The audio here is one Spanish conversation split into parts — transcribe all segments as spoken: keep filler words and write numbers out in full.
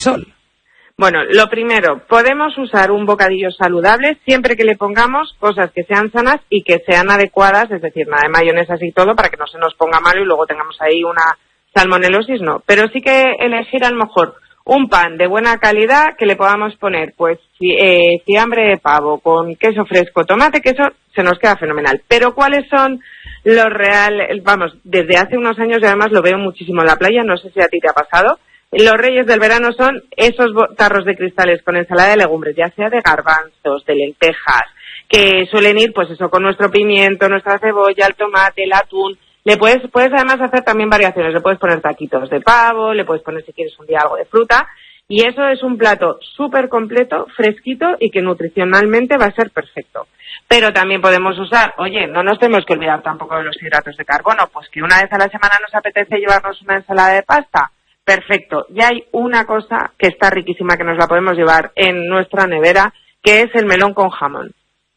sol? Bueno, lo primero, podemos usar un bocadillo saludable siempre que le pongamos cosas que sean sanas y que sean adecuadas, es decir, nada de mayonesas y todo para que no se nos ponga malo y luego tengamos ahí una salmonelosis, no. Pero sí que elegir a lo mejor un pan de buena calidad que le podamos poner, pues, eh, fiambre de pavo con queso fresco, tomate, queso, se nos queda fenomenal. Pero ¿cuáles son los reales? Vamos, desde hace unos años y además lo veo muchísimo en la playa, no sé si a ti te ha pasado. Los reyes del verano son esos tarros de cristales con ensalada de legumbres, ya sea de garbanzos, de lentejas, que suelen ir, pues eso, con nuestro pimiento, nuestra cebolla, el tomate, el atún. Le puedes, puedes además hacer también variaciones, le puedes poner taquitos de pavo, le puedes poner si quieres un día algo de fruta, y eso es un plato súper completo, fresquito y que nutricionalmente va a ser perfecto. Pero también podemos usar, oye, no nos tenemos que olvidar tampoco de los hidratos de carbono, pues que una vez a la semana nos apetece llevarnos una ensalada de pasta. Perfecto, ya hay una cosa que está riquísima que nos la podemos llevar en nuestra nevera, que es el melón con jamón.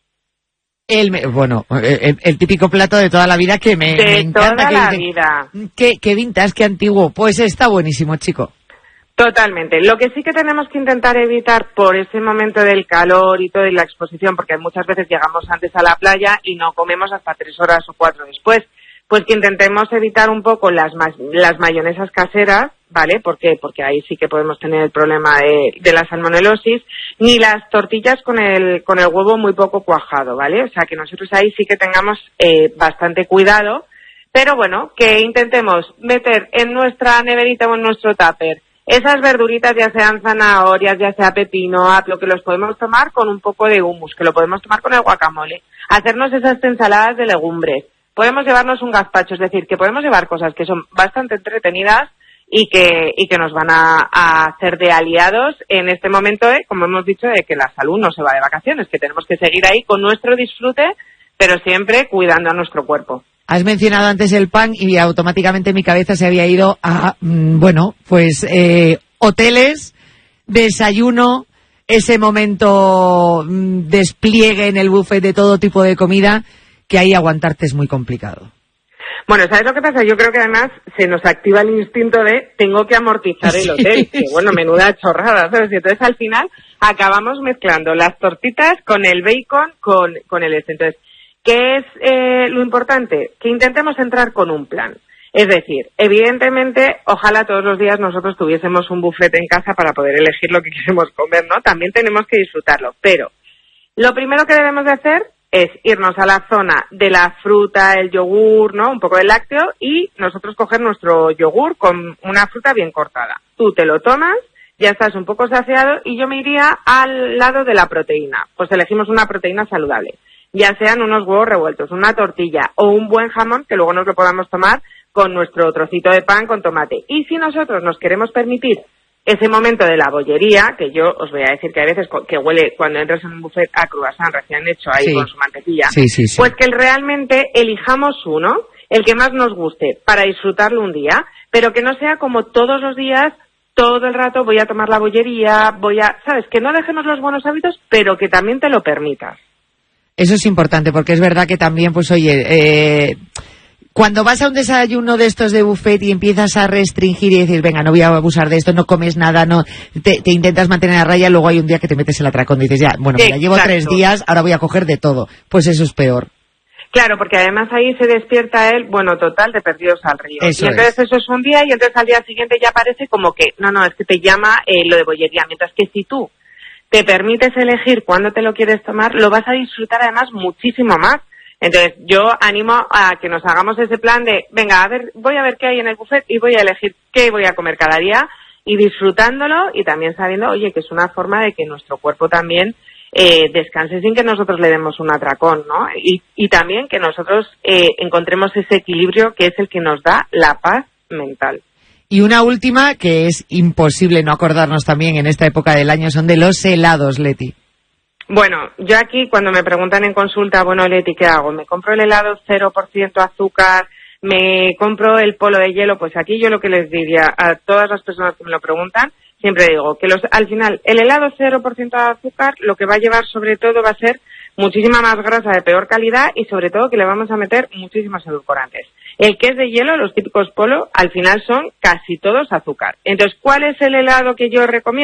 El, bueno, el, el típico plato de toda la vida que me, de me encanta. toda que la dicen, vida. Qué, qué vintage, qué antiguo. Pues está buenísimo, chico. Totalmente. Lo que sí que tenemos que intentar evitar por ese momento del calor y todo y la exposición, porque muchas veces llegamos antes a la playa y no comemos hasta tres horas o cuatro después, pues que intentemos evitar un poco las ma- las mayonesas caseras, ¿vale? ¿Por qué? Porque ahí sí que podemos tener el problema de, de la salmonelosis, ni las tortillas con el con el huevo muy poco cuajado, ¿vale? O sea, que nosotros ahí sí que tengamos eh, bastante cuidado, pero bueno, que intentemos meter en nuestra neverita o en nuestro tupper esas verduritas, ya sean zanahorias, ya sea pepino, apio, que los podemos tomar con un poco de hummus, que lo podemos tomar con el guacamole, hacernos esas ensaladas de legumbres. Podemos llevarnos un gazpacho, es decir, que podemos llevar cosas que son bastante entretenidas y que y que nos van a, a hacer de aliados en este momento, eh, como hemos dicho, de que la salud no se va de vacaciones, que tenemos que seguir ahí con nuestro disfrute, pero siempre cuidando a nuestro cuerpo. Has mencionado antes el pan y automáticamente mi cabeza se había ido a, mmm, bueno, pues eh, hoteles, desayuno, ese momento mmm, despliegue en el buffet de todo tipo de comida, que ahí aguantarte es muy complicado. Bueno, ¿sabes lo que pasa? Yo creo que además se nos activa el instinto de tengo que amortizar el hotel. Sí, que bueno, sí. Menuda chorrada, ¿sabes? Y entonces al final acabamos mezclando las tortitas con el bacon, con, con el este. Entonces, ¿qué es eh, lo importante? Que intentemos entrar con un plan. Es decir, evidentemente, ojalá todos los días nosotros tuviésemos un buffet en casa para poder elegir lo que queremos comer, ¿no? También tenemos que disfrutarlo. Pero lo primero que debemos de hacer es irnos a la zona de la fruta, el yogur, ¿no? Un poco de lácteo y nosotros coger nuestro yogur con una fruta bien cortada. Tú te lo tomas, ya estás un poco saciado y yo me iría al lado de la proteína. Pues elegimos una proteína saludable, ya sean unos huevos revueltos, una tortilla o un buen jamón que luego nos lo podamos tomar con nuestro trocito de pan con tomate. Y si nosotros nos queremos permitir ese momento de la bollería, que yo os voy a decir que a veces que huele cuando entras en un buffet a croissant recién hecho ahí sí. Con su mantequilla, sí, sí, sí. Pues que realmente elijamos uno, el que más nos guste, para disfrutarlo un día, pero que no sea como todos los días, todo el rato voy a tomar la bollería, voy a, ¿sabes? Que no dejemos los buenos hábitos, pero que también te lo permitas. Eso es importante, porque es verdad que también, pues oye, eh... cuando vas a un desayuno de estos de buffet y empiezas a restringir y decir, venga, no voy a abusar de esto, no comes nada, no te, te intentas mantener a raya, luego hay un día que te metes el atracón y dices, ya, bueno, mira, llevo tres días, ahora voy a coger de todo. Pues eso es peor. Claro, porque además ahí se despierta él, bueno, total, de perdidos al río. Eso y entonces es. Eso es un día y entonces al día siguiente ya parece como que, no, no, es que te llama eh, lo de bollería. Mientras que si tú te permites elegir cuándo te lo quieres tomar, lo vas a disfrutar además muchísimo más. Entonces, yo animo a que nos hagamos ese plan de, venga, a ver, voy a ver qué hay en el buffet y voy a elegir qué voy a comer cada día y disfrutándolo y también sabiendo, oye, que es una forma de que nuestro cuerpo también eh, descanse sin que nosotros le demos un atracón, ¿no? Y, y también que nosotros eh, encontremos ese equilibrio que es el que nos da la paz mental. Y una última, que es imposible no acordarnos también en esta época del año, son de los helados, Leti. Bueno, yo aquí cuando me preguntan en consulta, bueno, Leti, ¿qué hago? ¿Me compro el helado cero por ciento azúcar? ¿Me compro el polo de hielo? Pues aquí yo lo que les diría a todas las personas que me lo preguntan, siempre digo que los, al final el helado cero por ciento de azúcar lo que va a llevar sobre todo va a ser muchísima más grasa de peor calidad y sobre todo que le vamos a meter muchísimos edulcorantes. El que es de hielo, los típicos Polo, al final son casi todos azúcar. Entonces, ¿cuál es el helado que yo recomiendo?